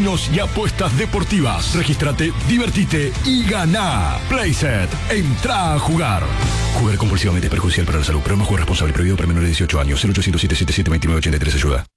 casinos y apuestas deportivas. Regístrate, divertite y ganá. Playset, entrá a jugar. Jugar compulsivamente es perjudicial para la salud. Programa Juego Responsable. Prohibido para menores de 18 años. 0800 777 2983. Ayuda.